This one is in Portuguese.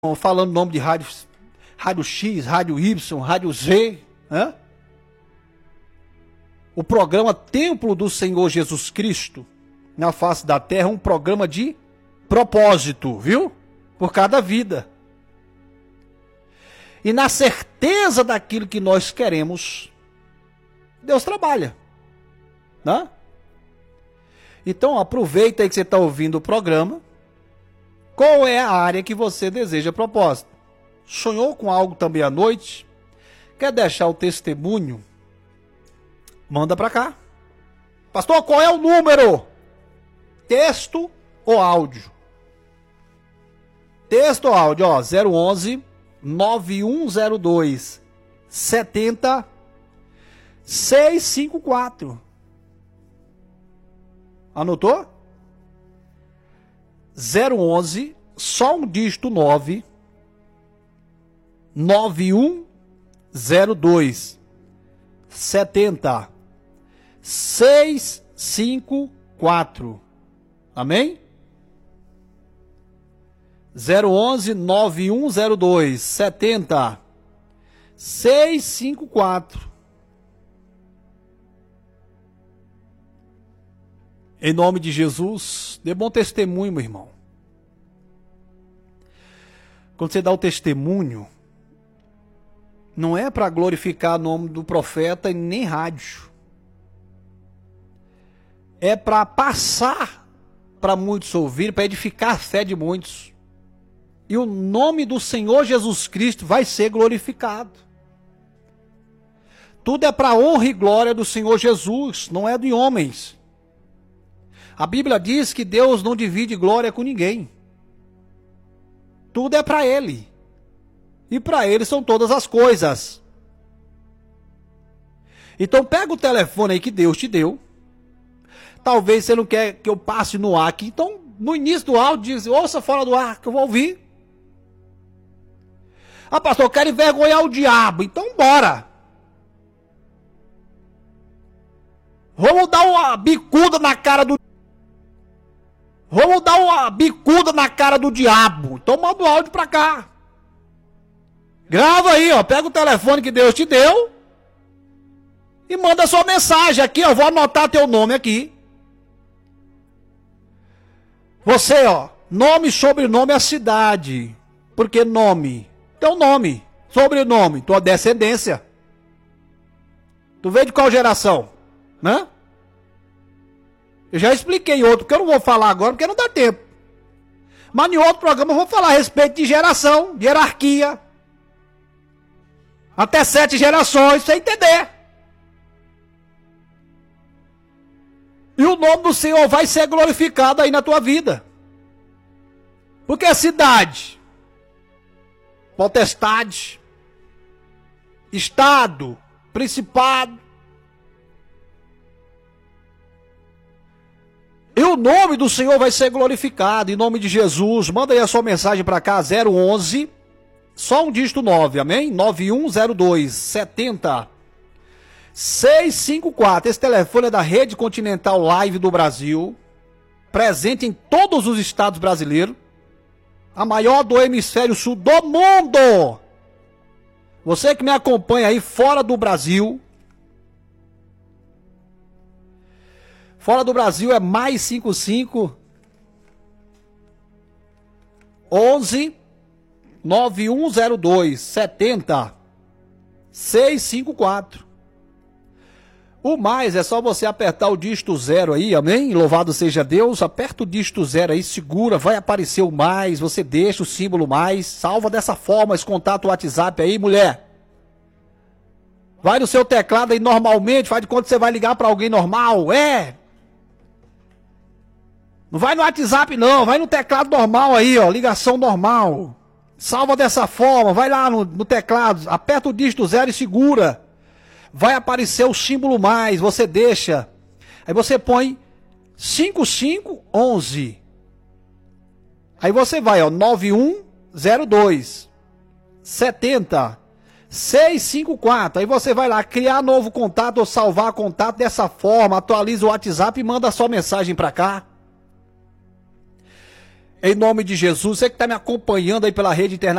falando o nome de rádio, rádio X, rádio Y, rádio Z, né? O programa Templo do Senhor Jesus Cristo na face da terra é um programa de propósito, viu? Por cada vida. E na certeza daquilo que nós queremos, Deus trabalha, né? Então aproveita aí que você está ouvindo o programa. Qual é a área que você deseja propósito? Sonhou com algo também à noite? Quer deixar o testemunho? Manda para cá. Pastor, qual é o número? Texto ou áudio? Texto ou áudio, ó, 011 9102 70 654. Anotou? 011, só um dígito 9, 9102 70 654. Amém? 011 9102 70 654. Em nome de Jesus, dê bom testemunho, meu irmão. Quando você dá o testemunho, não é para glorificar o nome do profeta e nem rádio. É para passar para muitos ouvirem, para edificar a fé de muitos. E o nome do Senhor Jesus Cristo vai ser glorificado. Tudo é para a honra e glória do Senhor Jesus, não é de homens. A Bíblia diz que Deus não divide glória com ninguém. Tudo é para Ele. E para Ele são todas as coisas. Então pega o telefone aí que Deus te deu. Talvez você não quer que eu passe no ar aqui. Então no início do áudio diz, ouça fora do ar que eu vou ouvir. Ah, pastor, eu quero envergonhar o diabo. Então bora. Vamos dar uma bicuda na cara do diabo. Então manda o áudio pra cá. Grava aí, ó. Pega o telefone que Deus te deu e manda sua mensagem aqui, ó. Vou anotar teu nome aqui. Você, ó. Nome, sobrenome, a cidade. Porque nome? Teu nome. Sobrenome, tua descendência. Tu veio de qual geração? Né? Eu já expliquei em outro, porque eu não vou falar agora, porque não dá tempo. Mas em outro programa eu vou falar a respeito de geração, de hierarquia. Até 7 gerações, pra você entender. E o nome do Senhor vai ser glorificado aí na tua vida. Porque a cidade, potestade, estado, principado. E o nome do Senhor vai ser glorificado, em nome de Jesus. Manda aí a sua mensagem para cá, 011, só um dígito 9, amém? 9102 70 654. Esse telefone é da Rede Continental Live do Brasil, presente em todos os estados brasileiros, a maior do hemisfério sul do mundo. Você que me acompanha aí fora do Brasil, fora do Brasil é mais 55 11 9102 70 654. O mais é só você apertar o dígito 0 aí, amém? Louvado seja Deus. Aperta o dígito 0 aí, segura, vai aparecer o mais, você deixa o símbolo mais, salva dessa forma esse contato WhatsApp aí, mulher. Vai no seu teclado aí normalmente, faz de conta que você vai ligar para alguém normal, Não vai no WhatsApp não, vai no teclado normal aí, ó, ligação normal. Salva dessa forma, vai lá no teclado, aperta o dígito 0 e segura. Vai aparecer o símbolo mais, você deixa. Aí você põe 5511. Aí você vai, ó, 9102 70 654. Aí você vai lá, criar novo contato ou salvar contato dessa forma, atualiza o WhatsApp e manda a sua mensagem para cá. Em nome de Jesus, você que está me acompanhando aí pela rede internet.